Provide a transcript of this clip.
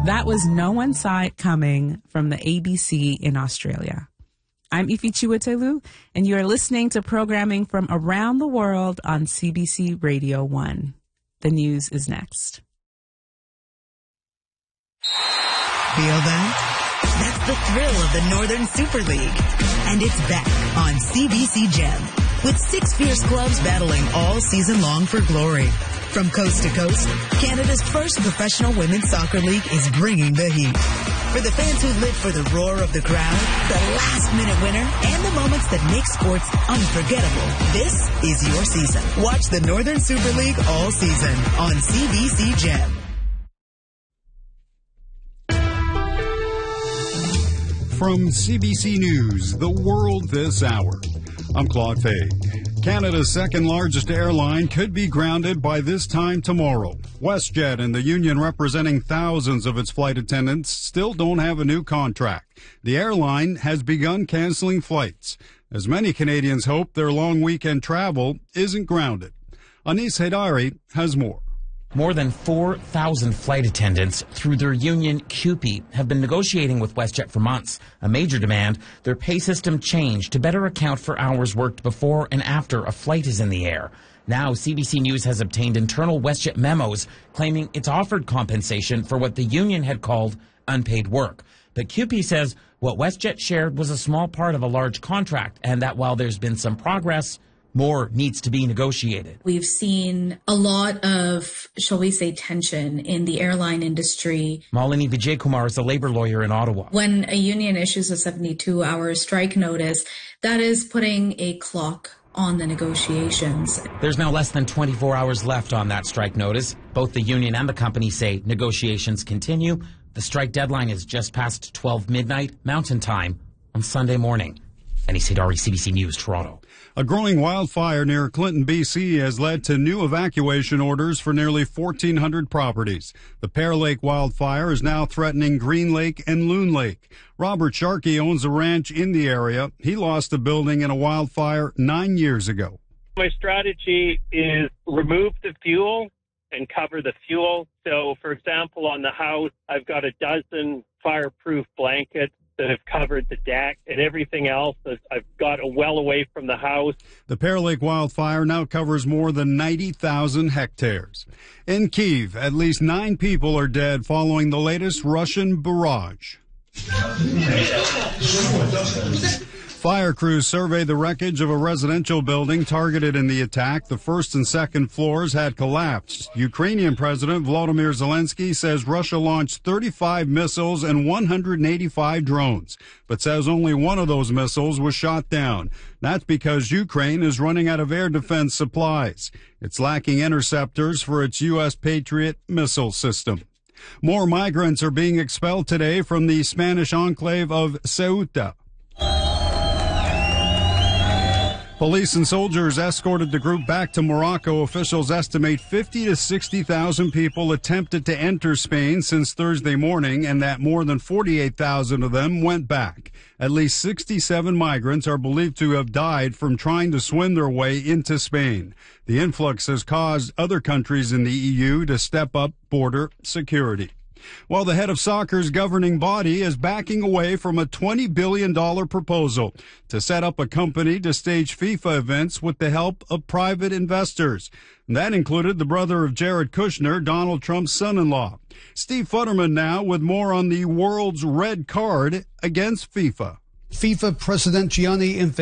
That was No One Saw It Coming from the ABC in Australia. I'm Ifi Chiwetelu, and you are listening to programming from around the world on CBC Radio 1. The news is next. Feel that? That's the thrill of the Northern Super League. And it's back on CBC Gem, with 6 fierce clubs battling all season long for glory. From coast to coast, Canada's first professional women's soccer league is bringing the heat. For the fans who live for the roar of the crowd, the last-minute winner, and the moments that make sports unforgettable, this is your season. Watch the Northern Super League all season on CBC Gem. From CBC News, The World This Hour, I'm Claude Fay. Canada's second-largest airline could be grounded by this time tomorrow. WestJet and the union representing thousands of its flight attendants still don't have a new contract. The airline has begun canceling flights, as many Canadians hope their long weekend travel isn't grounded. Anis Haidari has more. More than 4,000 flight attendants through their union CUPE have been negotiating with WestJet for months. A major demand, their pay system changed to better account for hours worked before and after a flight is in the air. Now, CBC News has obtained internal WestJet memos claiming it's offered compensation for what the union had called unpaid work. But CUPE says what WestJet shared was a small part of a large contract, and that while there's been some progress, more needs to be negotiated. We've seen a lot of, shall we say, tension in the airline industry. Malini Vijaykumar is a labor lawyer in Ottawa. When a union issues a 72-hour strike notice, that is putting a clock on the negotiations. There's now less than 24 hours left on that strike notice. Both the union and the company say negotiations continue. The strike deadline is just past 12 midnight Mountain Time on Sunday morning. Anis Haidari, CBC News, Toronto. A growing wildfire near Clinton, BC has led to new evacuation orders for nearly 1,400 properties. The Pear Lake wildfire is now threatening Green Lake and Loon Lake. Robert Sharkey owns a ranch in the area. He lost a building in a wildfire 9 years ago. My strategy is remove the fuel and cover the fuel. So, for example, on the house, I've got a dozen fireproof blankets that have covered the deck, and everything else I've got well away from the house. The Pear Lake wildfire now covers more than 90,000 hectares. In Kyiv, at least 9 people are dead following the latest Russian barrage. Fire crews surveyed the wreckage of a residential building targeted in the attack. The first and second floors had collapsed. Ukrainian President Volodymyr Zelensky says Russia launched 35 missiles and 185 drones, but says only one of those missiles was shot down. That's because Ukraine is running out of air defense supplies. It's lacking interceptors for its U.S. Patriot missile system. More migrants are being expelled today from the Spanish enclave of Ceuta. Police and soldiers escorted the group back to Morocco. Officials estimate 50 to 60,000 people attempted to enter Spain since Thursday morning, and that more than 48,000 of them went back. At least 67 migrants are believed to have died from trying to swim their way into Spain. The influx has caused other countries in the EU to step up border security. While the head of soccer's governing body is backing away from a $20 billion proposal to set up a company to stage FIFA events with the help of private investors. That included the brother of Jared Kushner, Donald Trump's son-in-law. Steve Futterman now with more on the world's red card against FIFA. FIFA President Gianni Infantino